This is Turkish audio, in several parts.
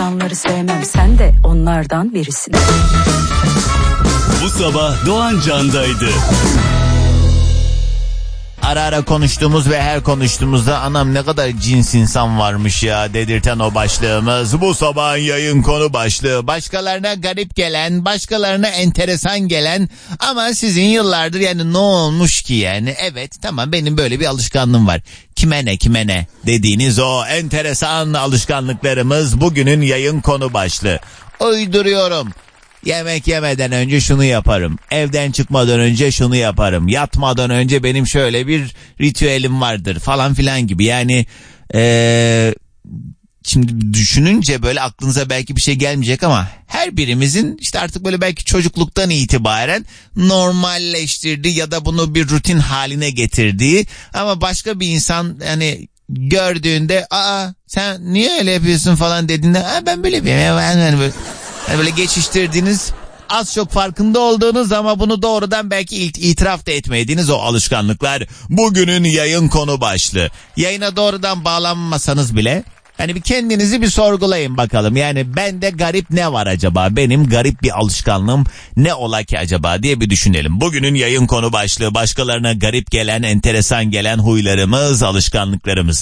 İnsanları sevmem, sen de onlardan birisin. Bu sabah Doğan Can'daydı. Ara ara konuştuğumuz ve her konuştuğumuzda anam ne kadar cins insan varmış ya dedirten o başlığımız. Bu sabahın yayın konu başlığı. Başkalarına garip gelen, başkalarına enteresan gelen ama sizin yıllardır yani ne olmuş ki yani? Evet, tamam, benim böyle bir alışkanlığım var. Kime ne dediğiniz o enteresan alışkanlıklarımız bugünün yayın konu başlığı. Uyduruyorum. Yemek yemeden önce şunu yaparım. Evden çıkmadan önce şunu yaparım. Yatmadan önce benim şöyle bir ritüelim vardır falan filan gibi. Yani şimdi düşününce böyle aklınıza belki bir şey gelmeyecek ama her birimizin işte artık böyle belki çocukluktan itibaren normalleştirdiği ya da bunu bir rutin haline getirdiği ama başka bir insan yani gördüğünde sen niye öyle yapıyorsun falan dediğinde ben böyle yapıyorum. Yani böyle geçiştirdiğiniz, az çok farkında olduğunuz ama bunu doğrudan belki itiraf da etmediğiniz o alışkanlıklar bugünün yayın konu başlığı. Yayına doğrudan bağlanmasanız bile hani bir kendinizi bir sorgulayın bakalım. Yani bende garip ne var acaba? Benim garip bir alışkanlığım ne ola ki acaba diye bir düşünelim. Bugünün yayın konu başlığı başkalarına garip gelen, enteresan gelen huylarımız, alışkanlıklarımız.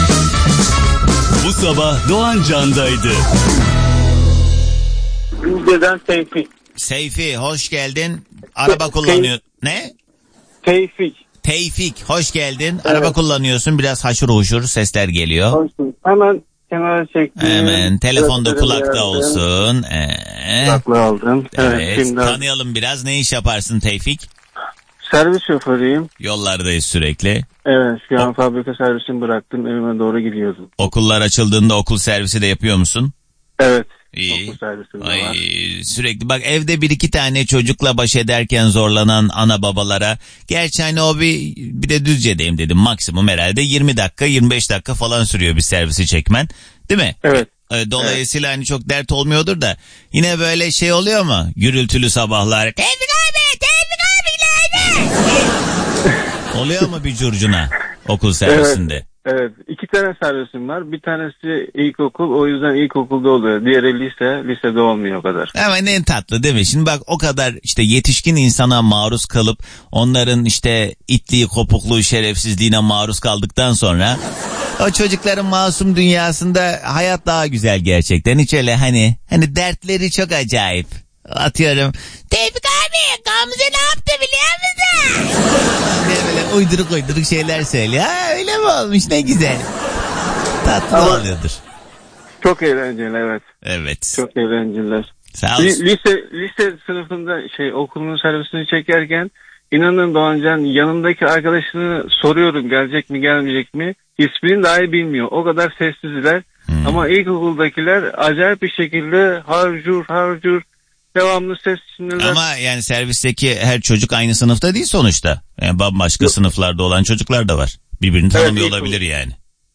Bu sabah Doğan Can'daydı. Rize'den Tevfik. Seyfi hoş geldin. Araba kullanıyor. Ne? Tevfik hoş geldin. Evet. Araba kullanıyorsun. Biraz haşır huşur sesler geliyor. Hoş bulduk. Hemen kenara çektim. Hemen telefonda kulakta olsun. Kulaklığı aldım. Evet. Şimdi Tanıyalım biraz. Ne iş yaparsın Tevfik? servis şoförüyüm. Yollardayız sürekli. Evet, şu an fabrika servisini bıraktım. Evime doğru gidiyordum. Okullar açıldığında okul servisi de yapıyor musun? Evet. İyi. Ay, sürekli bak evde bir iki tane çocukla baş ederken zorlanan ana babalara, gerçi hani o bir de Düzce'deyim dedim, maksimum herhalde 20 dakika 25 dakika falan sürüyor bir servisi çekmen, değil mi? Evet. Dolayısıyla hani çok dert olmuyordur da yine böyle şey oluyor mu? Gürültülü sabahlar. Tevfik abi nerede? Oluyor mu bir curcuna okul servisinde? Evet. Evet, 2 tane servisim var. Bir tanesi ilkokul, o yüzden ilkokulda oluyor. Diğeri lisede olmuyor o kadar. Hemen en tatlı değil mi? Şimdi bak o kadar işte yetişkin insana maruz kalıp onların işte itliği, kopukluğu, şerefsizliğine maruz kaldıktan sonra o çocukların masum dünyasında hayat daha güzel gerçekten. Hiç öyle hani dertleri çok acayip. Atıyorum. Tevfik abi Gamze ne yaptı biliyor musun? Böyle uyduruk şeyler söylüyor. Öyle mi olmuş, ne güzel. Tatlı ama oluyordur. Çok eğlenceli, evet. Evet. Çok eğlenceliler. Sağ olsun. Lise sınıfında okulun servisini çekerken inanın Doğancan yanındaki arkadaşını soruyorum gelecek mi gelmeyecek mi? İsmini dahi bilmiyor. O kadar sessizler. Ama ilkokuldakiler acayip bir şekilde harcur devamlı ses içindeler. Ama yani servisteki her çocuk aynı sınıfta değil sonuçta. Yani bambaşka sınıflarda olan çocuklar da var. Birbirini tanımıyor olabilir yani.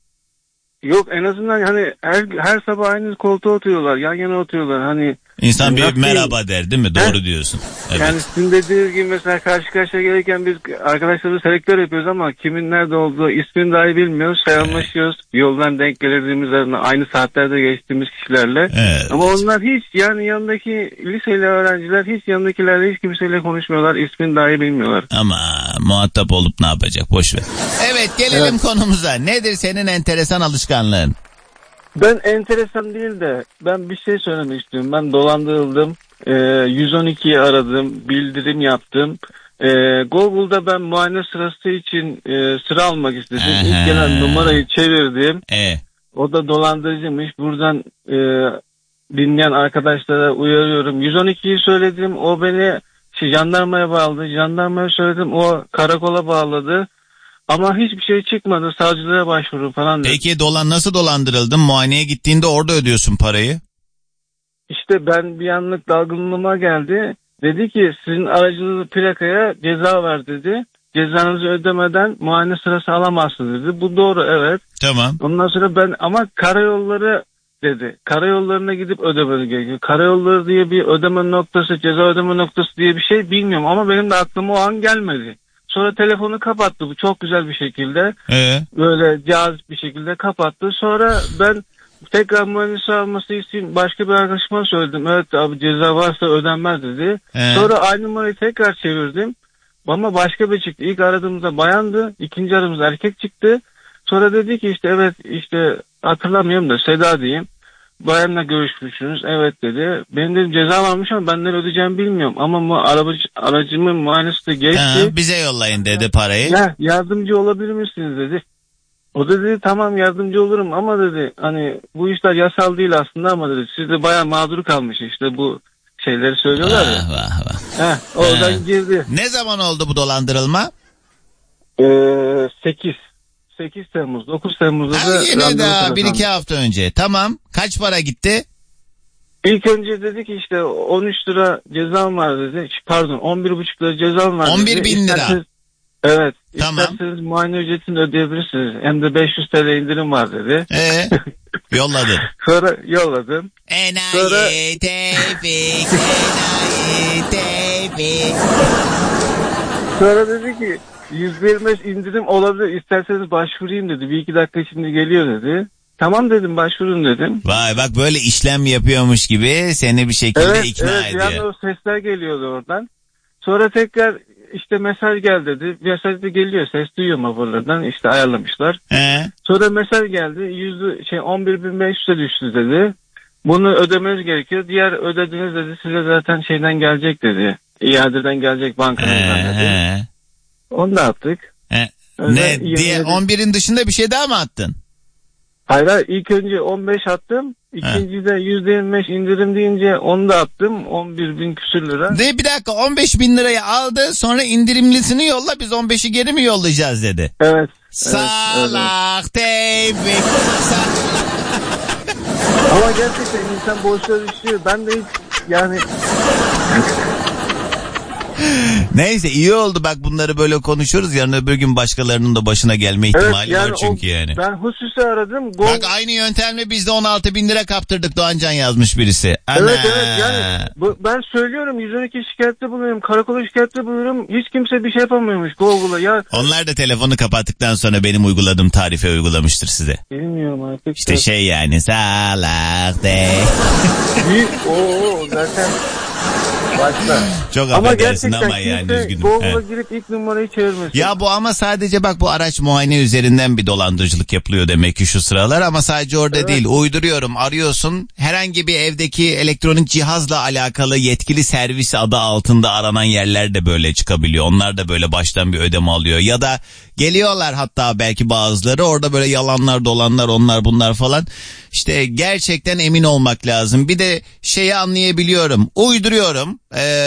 Yok, en azından hani her sabah aynı koltuğa oturuyorlar, yan yana oturuyorlar hani. İnsan bir merhaba der değil mi? Doğru diyorsun. Evet. Yani sizin dediğiniz gibi mesela karşı karşıya gelirken biz arkadaşlarımız selektör yapıyoruz ama kimin nerede olduğu ismini dahi bilmiyoruz. Selamlaşıyoruz. Evet. Yoldan denk geldiğimiz aynı saatlerde geçtiğimiz kişilerle. Evet. Ama onlar hiç yani yanındaki liseli öğrenciler hiç yanındakilerle hiç kimseyle konuşmuyorlar. İsmini dahi bilmiyorlar. Ama muhatap olup ne yapacak? Boş ver. Evet, gelelim konumuza. Nedir senin enteresan alışkanlığın? Ben enteresan değil de ben bir şey söylemek istiyorum. Ben dolandırıldım. 112'yi aradım. Bildirim yaptım. Google'da ben muayene sırası için sıra almak istedim. İlk gelen numarayı çevirdim. O da dolandırıcıymış. Buradan dinleyen arkadaşlara uyarıyorum. 112'yi söyledim. O beni jandarmaya bağladı. Jandarmaya söyledim. O karakola bağladı. Ama hiçbir şey çıkmadı. Savcılığa başvuru falan dedi. Peki nasıl dolandırıldın? Muayeneye gittiğinde orada ödüyorsun parayı. İşte ben bir anlık dalgınlığıma geldi. Dedi ki sizin aracınızı plakaya ceza ver dedi. Cezanızı ödemeden muayene sırası alamazsınız dedi. Bu doğru, evet. Tamam. Ondan sonra ama karayolları dedi. Karayollarına gidip ödemeniz gerekiyor. Karayolları diye bir ödeme noktası, ceza ödeme noktası diye bir şey bilmiyorum. Ama benim de aklıma o an gelmedi. Sonra telefonu kapattı bu çok güzel bir şekilde. Böyle cazip bir şekilde kapattı. Sonra ben tekrar muayenesi alması için başka bir arkadaşıma söyledim. Evet abi, ceza varsa ödenmez dedi. Sonra aynı numarayı tekrar çevirdim. Ama başka bir çıktı. İlk aradığımızda bayandı. İkinci aradığımızda erkek çıktı. Sonra dedi ki işte evet işte hatırlamıyorum da Seda diyeyim. Bayanla görüşmüşsünüz. Evet dedi. Benim dedim ceza varmış ama ben nereye ödeyeceğimi bilmiyorum. Ama aracımın muayenesi de geçti. Bize yollayın dedi parayı. Ya, yardımcı olabilir misiniz dedi. O da dedi tamam yardımcı olurum ama dedi hani bu işler yasal değil aslında ama dedi siz de bayağı mağdur kalmış işte bu şeyleri söylüyorlar ya. Oradan girdi. Ne zaman oldu bu dolandırılma? 8 Temmuz 9 Temmuz'da da yine daha 1-2 hafta önce. Tamam. Kaç para gitti? İlk önce dedi ki işte 13 lira cezam var dedi. Pardon 11,5 lira cezam var 11 dedi. bin lira. Evet. Tamam. İsterseniz muayene ücretini ödeyebilirsiniz. Hem de 500 TL indirim var dedi. Yolladın. Sonra yolladım. Enayi Tevfik. Sonra dedi ki %25 indirim olabilir. İsterseniz başvurayım dedi. 1-2 dakika şimdi geliyor dedi. Tamam dedim başvurun dedim. Vay bak böyle işlem yapıyormuş gibi seni bir şekilde ikna ediyor. Evet yani o sesler geliyordu oradan. Sonra tekrar işte mesaj gel dedi. Mesaj da geliyor. Ses duyuyorum hoparlörden. İşte ayarlamışlar. Sonra mesaj geldi. 11.500'e düştü dedi. Bunu ödemeniz gerekiyor. Diğer ödediğiniz dedi size zaten şeyden gelecek dedi. İadeden gelecek bankanızdan dedi. Onu da attık. Ne diye 11'in dışında bir şey daha mı attın? Hayır ilk önce 15 attım. İkinci de %25 indirim deyince onu da attım. 11.000 küsür lira. Bir dakika 15.000 lirayı aldı sonra indirimlisini yolla biz 15'i geri mi yollayacağız dedi. Evet. Salak Tevfik. Ama gerçekten insan boşluğa düşüyor. Ben de hiç yani... Neyse iyi oldu bak bunları böyle konuşuyoruz. Yarın öbür gün başkalarının da başına gelme ihtimali var çünkü yani. Ben hususi aradım. Bak aynı yöntemle biz de 16.000 lira kaptırdık Doğancan yazmış birisi. Evet yani ben söylüyorum 112 şikayette bulunuyorum. Karakola şikayette bulunuyorum. Hiç kimse bir şey yapamıyormuş Google'a ya. Onlar da telefonu kapattıktan sonra benim uyguladığım tarife uygulamıştır size. Bilmiyorum artık. İşte şey yani salak de. Zaten başla. Çok affedersin ama yani üzgünüm. Google'a girip ilk numarayı çevirmesin. Ya bu ama sadece bak bu araç muayene üzerinden bir dolandırıcılık yapılıyor demek ki şu sıralar ama sadece orada değil. Uyduruyorum arıyorsun herhangi bir evdeki elektronik cihazla alakalı yetkili servis adı altında aranan yerler de böyle çıkabiliyor. Onlar da böyle baştan bir ödeme alıyor ya da geliyorlar hatta belki bazıları orada böyle yalanlar dolanlar onlar bunlar falan. İşte gerçekten emin olmak lazım. Bir de şeyi anlayabiliyorum. Uyduruyorum.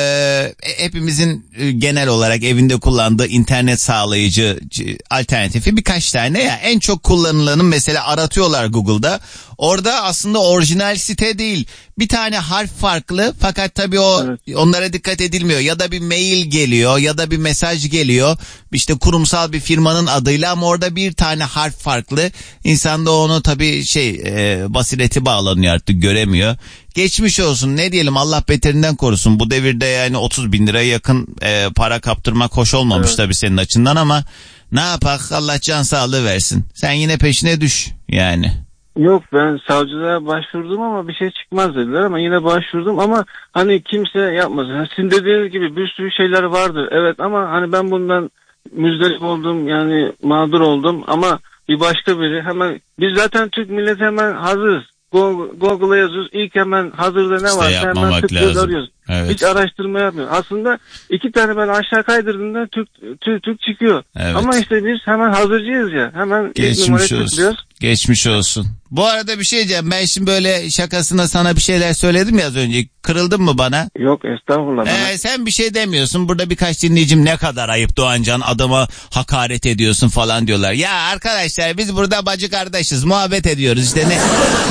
Hepimizin genel olarak evinde kullandığı internet sağlayıcı alternatifi birkaç tane ya. En çok kullanılanın mesela aratıyorlar Google'da. Orada aslında orijinal site değil. Bir tane harf farklı fakat tabii onlara dikkat edilmiyor. Ya da bir mail geliyor ya da bir mesaj geliyor. İşte kurumsal bir firmanın adıyla ama orada bir tane harf farklı. İnsan da onu tabii basireti bağlanıyor artık göremiyor. Geçmiş olsun ne diyelim Allah beterinden korusun. Bu devirde yani 30.000 liraya yakın para kaptırmak hoş olmamış tabii senin açından ama ne yapak Allah can sağlığı versin. Sen yine peşine düş yani. Yok ben savcılığa başvurdum ama bir şey çıkmaz dediler ama yine başvurdum ama hani kimse yapmasın. Yani sizin dediğiniz gibi bir sürü şeyler vardır evet ama hani ben bundan müzdarip oldum yani mağdur oldum ama bir başka biri hemen biz zaten Türk milleti hemen hazırız. Google'a yazıyoruz. İlk hemen hazırda ne varsa hemen tıklıyoruz arıyoruz. Evet. Hiç araştırma yapmıyor. Aslında 2 tane ben aşağı kaydırdığımda Türk çıkıyor. Evet. Ama işte biz hemen hazırcıyız ya. Hemen geçmiş olsun. Geçmiş olsun. Bu arada bir şey diyeceğim. Ben şimdi böyle şakasına sana bir şeyler söyledim ya az önce. Kırıldın mı bana? Yok estağfurullah. Sen bir şey demiyorsun. Burada birkaç dinleyicim ne kadar ayıp Doğancan adama hakaret ediyorsun falan diyorlar. Ya arkadaşlar biz burada bacı kardeşiz. Muhabbet ediyoruz. İşte ne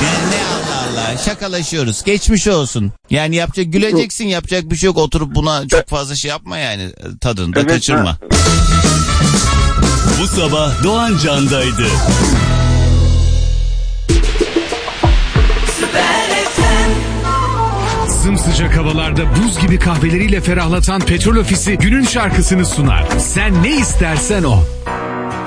Allah Allah şakalaşıyoruz. Geçmiş olsun. Yani güleceksin yapacak bir şey yok. Oturup buna çok fazla şey yapma yani. Tadını da kaçırma. Bu sabah Doğancan'daydı. Sımsıcak havalarda buz gibi kahveleriyle ferahlatan Petrol Ofisi günün şarkısını sunar. Sen ne istersen o.